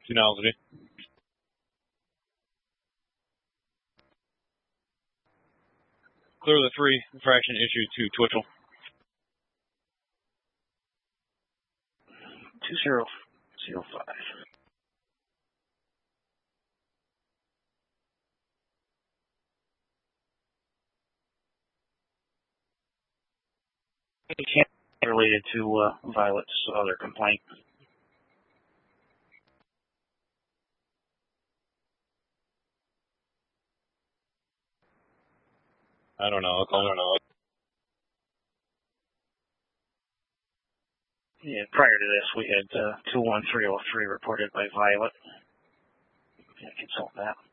Finality. Clear the 3, infraction issued to Twitchell. 2005. It can't be related to Violet's other complaint. I don't know. Yeah, prior to this, we had 21303 reported by Violet. Yeah, consult that.